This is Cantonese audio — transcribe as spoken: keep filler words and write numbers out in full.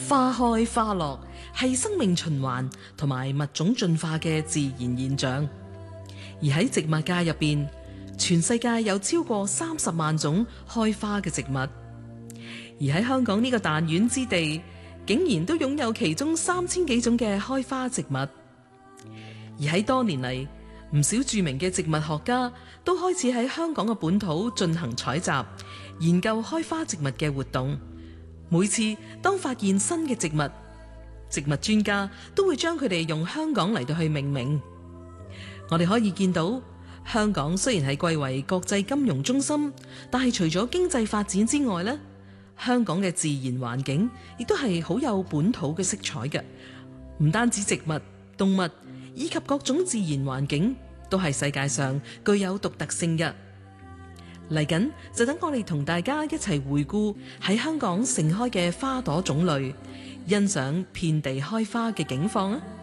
花開花落係生命循環同埋物種進化嘅自然現象，而喺植物界入邊，全世界有超過三十萬種開花嘅植物，而喺香港呢個彈丸之地，竟然都擁有其中三千幾種嘅開花植物。而喺多年嚟，唔少著名嘅植物學家都開始喺香港嘅本土進行採集、研究開花植物嘅活動。每次當發現新嘅植物，植物專家都會將佢哋用香港嚟到去命名。我哋可以見到，香港雖然係貴為國際金融中心，但係除咗經濟發展之外呢，香港嘅自然環境亦都係好有本土嘅色彩嘅。唔單止植物、動物以及各種自然環境都係世界上具有獨特性嘅。嚟緊就等我哋同大家一齊回顧喺香港盛開嘅花朵種類，欣賞遍地開花嘅景況啊！